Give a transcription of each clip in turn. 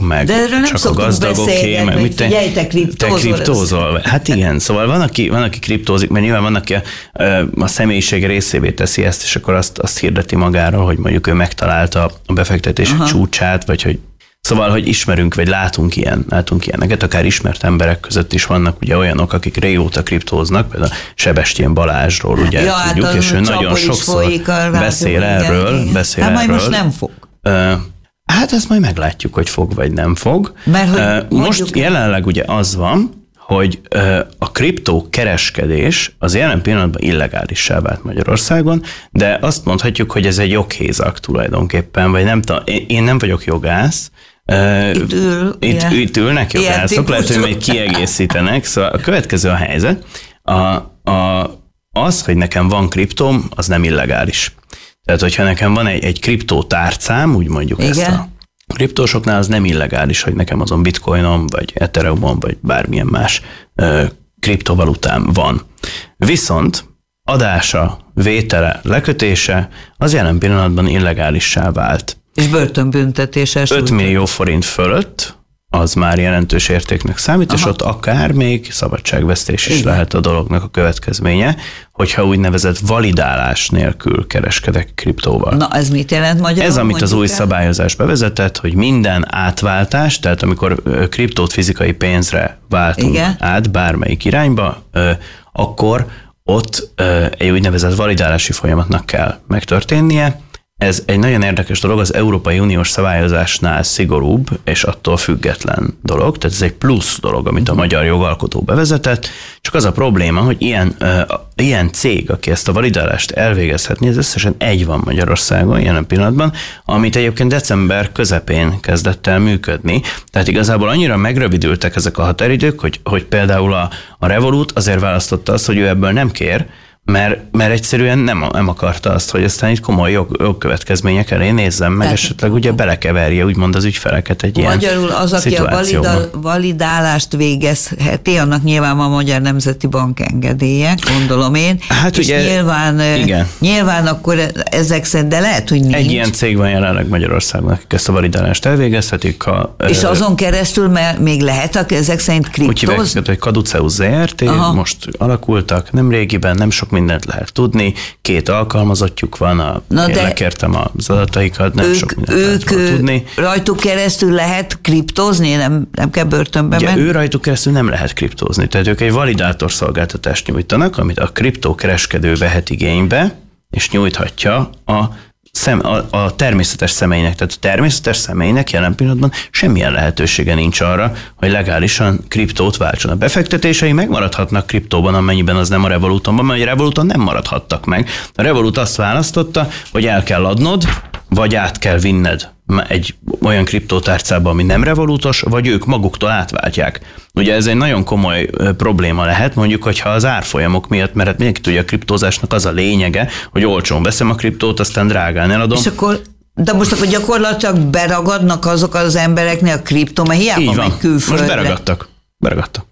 meg csak a gazdagokké, meg mit te kriptózol. Hát igen, szóval van, aki kriptózik, mert nyilván van, aki a személyiség részévé teszi ezt, és akkor azt hirdeti magára, hogy mondjuk ő megtalálta a befektetések csúcsát, vagy hogy szóval, hogy ismerünk, vagy látunk ilyeneket, akár ismert emberek között is vannak ugye olyanok, akik régóta kriptóznak, például Sebestyén Balázsról, ugye tudjuk, és ő nagyon sokszor beszél erről. Hát majd most nem fog. Hát ezt majd meglátjuk, hogy fog, vagy nem fog. Mert, most jelenleg ugye az van, hogy a kriptókereskedés az jelen pillanatban illegálisá vált Magyarországon, de azt mondhatjuk, hogy ez egy joghézag tulajdonképpen, vagy nem tudom, én nem vagyok jogász, itt ülnek jogászok, lehet, hogy majd kiegészítenek, szóval a következő a helyzet, az, hogy nekem van kriptóm, az nem illegális. Tehát, hogyha nekem van egy kriptótárcám, úgy mondjuk ezt a kriptósoknál, az nem illegális, hogy nekem azon bitcoinom, vagy ethereumon, vagy bármilyen más kriptovalutám van. Viszont adása, vétele, lekötése az jelen pillanatban illegálissá vált. És börtönbüntetéses. 5 millió forint fölött az már jelentős értéknek számít, és ott akár még szabadságvesztés is lehet a dolognak a következménye, hogyha úgynevezett validálás nélkül kereskedek kriptóval. Na, ez mit jelent magyarul? Ez, amit az új szabályozás bevezetett, hogy minden átváltás, tehát amikor kriptót fizikai pénzre váltunk át bármelyik irányba, akkor ott egy úgynevezett validálási folyamatnak kell megtörténnie. Ez egy nagyon érdekes dolog, az Európai Uniós szabályozásnál szigorúbb és attól független dolog, tehát ez egy plusz dolog, amit a magyar jogalkotó bevezetett, csak az a probléma, hogy ilyen cég, aki ezt a validálást elvégezhetni, ez összesen egy van Magyarországon jelen pillanatban, amit egyébként december közepén kezdett el működni, tehát igazából annyira megrövidültek ezek a határidők, hogy például a Revolut azért választotta azt, hogy ő ebből nem kér, mert egyszerűen nem akarta azt, hogy aztán itt komoly jogkövetkezmények elé nézzem, meg esetleg ugye belekeverje úgymond az ügyfeleket egy ilyen magyarul az, aki a validálást végezheti, annak nyilván a Magyar Nemzeti Bank engedélye, gondolom én. Hát és ugye, nyilván akkor ezek szerint, de lehet, hogy nincs. Egy ilyen cég van jelenleg Magyarországon, akik ezt a validálást elvégezhetik. És azon keresztül még lehet ezek szerint kriptózni? Úgy hívják, hogy Caduceus ZRT, most alakultak, nem régiben, nem sok mindent lehet tudni, 2 alkalmazottjuk van, én lekértem az adataikat, nem sok mindent lehet tudni. Rajtuk keresztül lehet kriptózni, nem kell börtönbe menni? Ő rajtuk keresztül nem lehet kriptózni, tehát ők egy validátor szolgáltatást nyújtanak, amit a kriptókereskedő vehet igénybe, és nyújthatja a természetes személynek. Tehát a természetes személynek jelen pillanatban semmilyen lehetősége nincs arra, hogy legálisan kriptót váltson. A befektetései megmaradhatnak kriptóban, amennyiben az nem a Revoluton van, mert a Revoluton nem maradhattak meg. A Revolut azt választotta, hogy el kell adnod, vagy át kell vinned egy olyan kriptótárcába, ami nem revolutos, vagy ők maguktól átváltják. Ugye ez egy nagyon komoly probléma lehet, mondjuk, hogyha az árfolyamok miatt, mert hát mindenki tudja, a kriptózásnak az a lényege, hogy olcsón veszem a kriptót, aztán drágán eladom. És akkor, de most akkor gyakorlatilag beragadnak azok az embereknél a kriptó, mert hiába megy külföldre. Most beragadtak.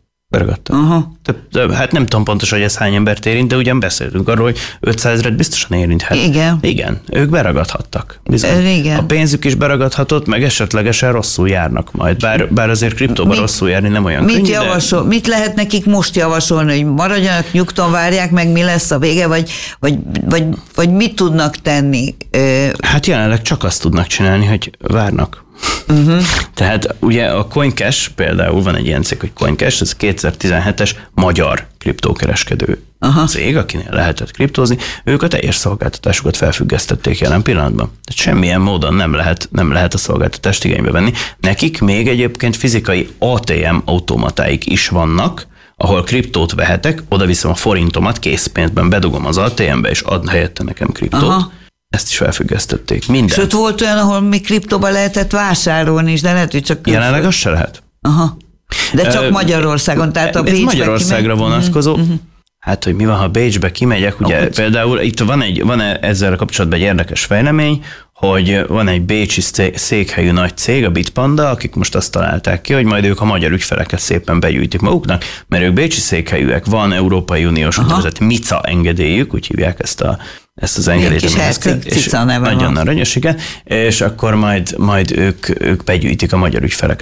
Hát nem tudom pontosan, hogy ez hány embert érint, de ugyan beszéltünk arról, hogy 500 000 biztosan érinthet. Igen, ők beragadhattak. A pénzük is beragadhatott, meg esetlegesen rosszul járnak majd. Bár azért kriptóban rosszul járni nem olyan könnyű. Mit lehet nekik most javasolni, hogy maradjanak nyugton, várják meg, mi lesz a vége, vagy mit tudnak tenni? Hát jelenleg csak azt tudnak csinálni, hogy várnak. Tehát ugye a CoinCash például van egy ilyen cég, hogy CoinCash, ez 2017-es magyar kriptókereskedő cég, akinél lehetett kriptózni, ők a teljes szolgáltatásukat felfüggesztették jelen pillanatban. Tehát semmilyen módon nem lehet a szolgáltatást igénybe venni. Nekik még egyébként fizikai ATM automatáik is vannak, ahol kriptót vehetek, oda viszem a forintomat, készpénzben bedugom az ATM-be, és ad helyette nekem kriptót. Ezt is felfüggesztették. Mindent. Sőt, volt olyan, ahol még kriptóban lehetett vásárolni is, de lehet, hogy csak külföld. Jelenleg az se lehet. De csak Magyarországon, tehát a Bécsbe Magyarországra vonatkozó. Hát, hogy mi van, ha Bécsbe kimegyek, ugye például itt van ezzel kapcsolatban egy érdekes fejlemény, hogy van egy bécsi székhelyű nagy cég, a Bitpanda, akik most azt találták ki, hogy majd ők a magyar ügyfeleket szépen begyűjtik maguknak, mert ők bécsi székhelyűek, van Európai Uniós úgynevezett MICA engedélyük, úgy hívják ezt az engedélyt. Nagyon aranyos, igen, és akkor majd ők begyűjtik a magyar ügyfeleket.